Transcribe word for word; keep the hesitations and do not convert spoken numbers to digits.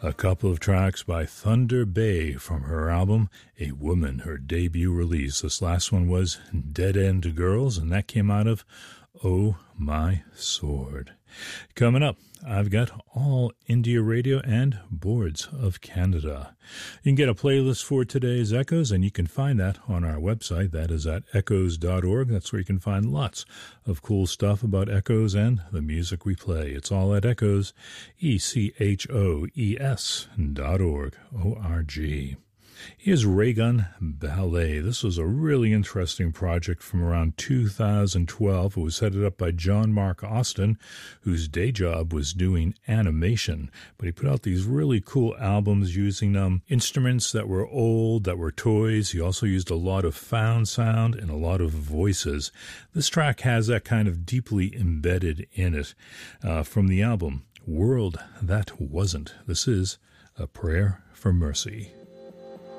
A couple of tracks by Thunder Bay from her album A Woman, her debut release. This last one was Dead End Girls, and that came out of Oh My Sword. Coming up, I've got all India Radio and Boards of Canada. You can get a playlist for today's Echoes, and you can find that on our website. That is at echoes dot org. That's where you can find lots of cool stuff about Echoes and the music we play. It's all at Echoes, E C H O E S dot org, O R G. Here's Raygun Ballet. This was a really interesting project from around two thousand twelve. It was headed up by John Mark Austin, whose day job was doing animation. But he put out these really cool albums using um, instruments that were old, that were toys. He also used a lot of found sound and a lot of voices. This track has that kind of deeply embedded in it. Uh, from the album, World That Wasn't. This is A Prayer for Mercy.